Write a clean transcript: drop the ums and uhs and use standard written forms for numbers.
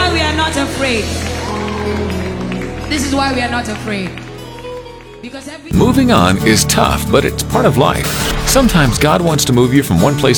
why we are not afraid. This is why we are not afraid. Because Moving on is tough, but it's part of life. Sometimes God wants to move you from one place